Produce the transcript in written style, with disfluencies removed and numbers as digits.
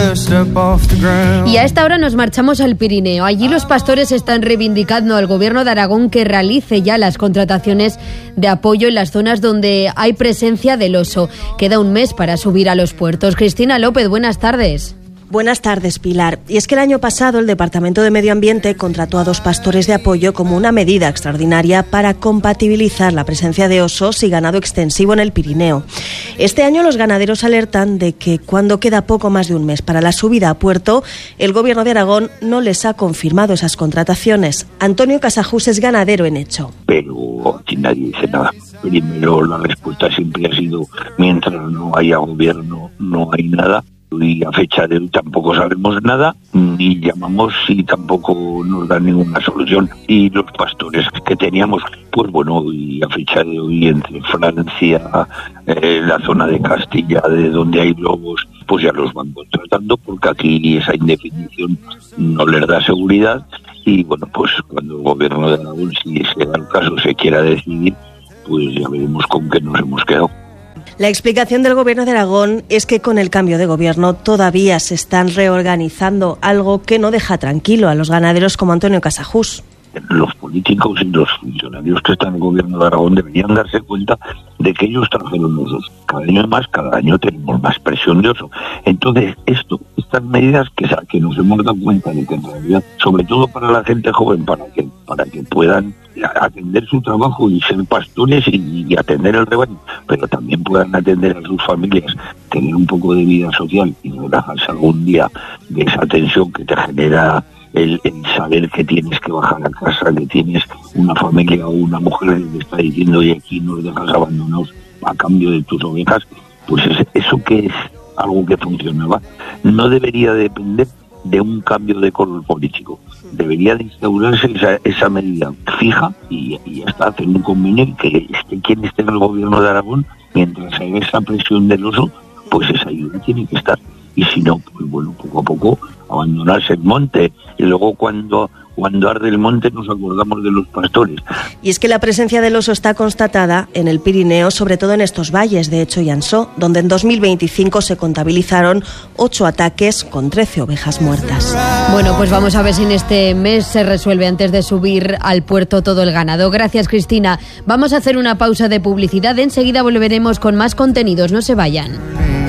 Y a esta hora nos marchamos al Pirineo. Allí los pastores están reivindicando al Gobierno de Aragón que realice ya las contrataciones de apoyo en las zonas donde hay presencia del oso. Queda un mes para subir a los puertos. Cristina López, buenas tardes. Buenas tardes, Pilar. Y es que el año pasado el Departamento de Medio Ambiente contrató a 2 pastores de apoyo como una medida extraordinaria para compatibilizar la presencia de osos y ganado extensivo en el Pirineo. Este año los ganaderos alertan de que cuando queda poco más de un mes para la subida a puerto, el Gobierno de Aragón no les ha confirmado esas contrataciones. Antonio Casajús es ganadero en Hecho. Pero aquí nadie dice nada. Primero, la respuesta siempre ha sido: mientras no haya gobierno, no hay nada. Y a fecha de hoy tampoco sabemos nada, ni llamamos y tampoco nos dan ninguna solución. Y los pastores que teníamos, pues bueno, y a fecha de hoy entre Francia, la zona de Castilla, de donde hay lobos, pues ya los van contratando, porque aquí esa indefinición no les da seguridad. Y bueno, pues cuando el Gobierno de Aragón, si se da el caso, se quiera decidir, pues ya veremos con qué nos hemos quedado. La explicación del Gobierno de Aragón es que con el cambio de gobierno todavía se están reorganizando, algo que no deja tranquilo a los ganaderos como Antonio Casajús. Los políticos y los funcionarios que están en el Gobierno de Aragón deberían darse cuenta de que ellos trajeron osos. Cada año más, cada año tenemos más presión de oso. Entonces, estas medidas que nos hemos dado cuenta de que en realidad, sobre todo para la gente joven, para que puedan atender su trabajo y ser pastores y atender el rebaño, pero también puedan atender a sus familias, tener un poco de vida social y relajarse algún día de esa tensión que te genera el saber que tienes que bajar a casa, que tienes una familia o una mujer que te está diciendo: y aquí nos dejas abandonados a cambio de tus ovejas. Pues eso que es algo que funcionaba no debería depender de un cambio de color político. Debería de instaurarse esa medida fija y ya está, hacer un convenio que quien esté en el Gobierno de Aragón, mientras haya esa presión del oso, pues esa ayuda tiene que estar. Y si no, pues bueno, poco a poco abandonarse el monte. Y luego cuando arde el monte nos acordamos de los pastores. Y es que la presencia del oso está constatada en el Pirineo, sobre todo en estos valles de Hecho y Ansó, donde en 2025 se contabilizaron 8 ataques con 13 ovejas muertas. Bueno, pues vamos a ver si en este mes se resuelve antes de subir al puerto todo el ganado. Gracias, Cristina. Vamos a hacer una pausa de publicidad. Enseguida volveremos con más contenidos. No se vayan.